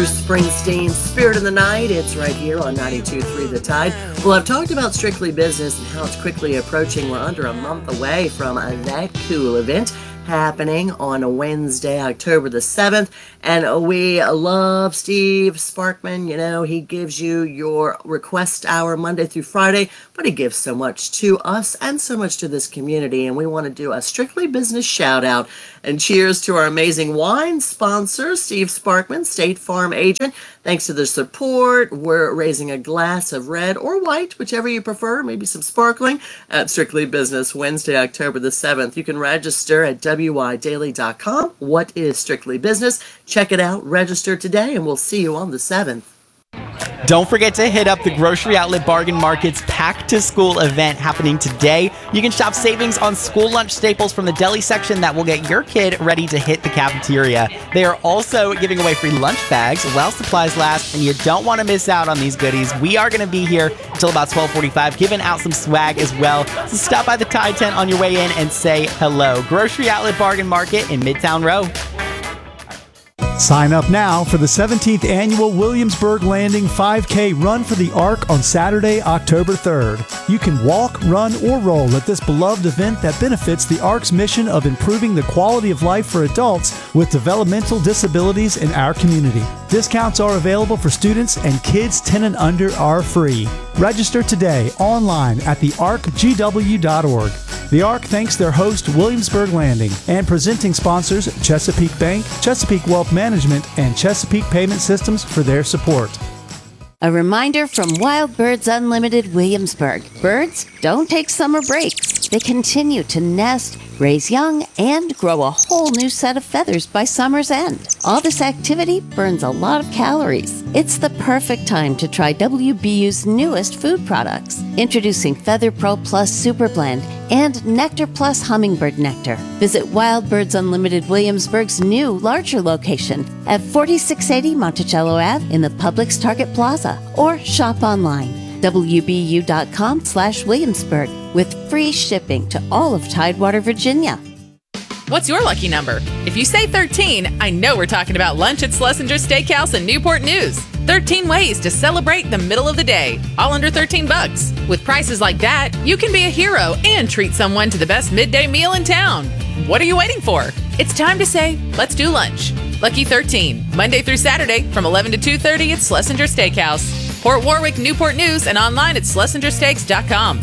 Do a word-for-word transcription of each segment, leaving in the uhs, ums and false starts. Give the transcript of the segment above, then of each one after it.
Bruce Springsteen's Spirit of the Night. It's right here on ninety-two point three The Tide. Well, I've talked about Strictly Business and how it's quickly approaching. We're under a month away from that cool event happening on a Wednesday, October the seventh. And we love Steve Sparkman. You know, he gives you your request hour Monday through Friday, but he gives so much to us and so much to this community. And we want to do a Strictly Business shout out and cheers to our amazing wine sponsor, Steve Sparkman, State Farm agent. Thanks to the support, we're raising a glass of red or white, whichever you prefer, maybe some sparkling, at Strictly Business Wednesday, October the seventh. You can register at w y daily dot com. What is Strictly Business? Check it out, register today, and we'll see you on the seventh. Don't forget to hit up the Grocery Outlet Bargain Market's Pack to School event happening today. You can shop savings on school lunch staples from the deli section that will get your kid ready to hit the cafeteria. They are also giving away free lunch bags while supplies last, and you don't want to miss out on these goodies. We are going to be here until about twelve forty-five, giving out some swag as well. So stop by the Tide Tent on your way in and say hello. Grocery Outlet Bargain Market in Midtown Row. Sign up now for the seventeenth Annual Williamsburg Landing five K Run for the Ark on Saturday, October third. You can walk, run, or roll at this beloved event that benefits the Ark's mission of improving the quality of life for adults with developmental disabilities in our community. Discounts are available for students, and kids ten and under are free. Register today online at the ark g w dot org. The Ark thanks their host, Williamsburg Landing, and presenting sponsors Chesapeake Bank, Chesapeake Wealth Management, and Chesapeake Payment Systems for their support. A reminder from Wild Birds Unlimited Williamsburg. Birds don't take summer breaks. They continue to nest, raise young, and grow a whole new set of feathers by summer's end. All this activity burns a lot of calories. It's the perfect time to try W B U's newest food products. Introducing Feather Pro Plus Super Blend and Nectar Plus Hummingbird Nectar. Visit Wild Birds Unlimited Williamsburg's new, larger location at forty-six eighty Monticello Avenue in the Publix Target Plaza, or shop online, w b u dot com slash Williamsburg, with free shipping to all of Tidewater, Virginia. What's your lucky number? If you say thirteen, I know we're talking about lunch at Schlesinger Steakhouse in Newport News. thirteen ways to celebrate the middle of the day, all under thirteen bucks. With prices like that, you can be a hero and treat someone to the best midday meal in town. What are you waiting for? It's time to say, let's do lunch. Lucky thirteen, Monday through Saturday from eleven to two thirty at Schlesinger Steakhouse. Port Warwick, Newport News, and online at schlesinger steaks dot com.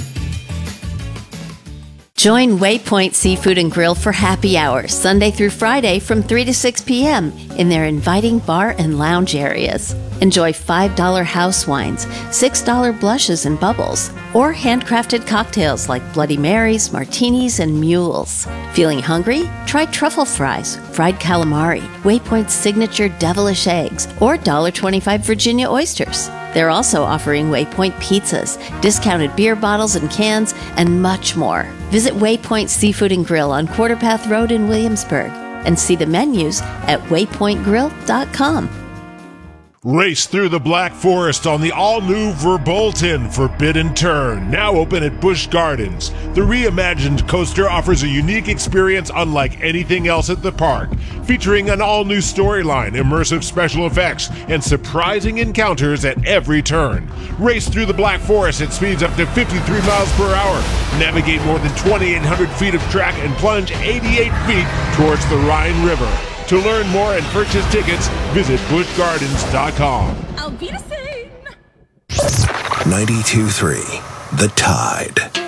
Join Waypoint Seafood and Grill for happy hours, Sunday through Friday from three to six p.m. in their inviting bar and lounge areas. Enjoy five dollar house wines, six dollar blushes and bubbles, or handcrafted cocktails like Bloody Marys, martinis, and mules. Feeling hungry? Try truffle fries, fried calamari, Waypoint's signature devilish eggs, or one dollar twenty-five Virginia oysters. They're also offering Waypoint pizzas, discounted beer bottles and cans, and much more. Visit Waypoint Seafood and Grill on Quarter Path Road in Williamsburg and see the menus at waypoint grill dot com. Race through the Black Forest on the all-new Verbolten Forbidden Turn, now open at Busch Gardens. The reimagined coaster offers a unique experience unlike anything else at the park, featuring an all-new storyline, immersive special effects, and surprising encounters at every turn. Race through the Black Forest at speeds up to fifty-three miles per hour. Navigate more than twenty-eight hundred feet of track and plunge eighty-eight feet towards the Rhine River. To learn more and purchase tickets, visit busch gardens dot com. Auf Wiedersehen! ninety-two point three The Tide.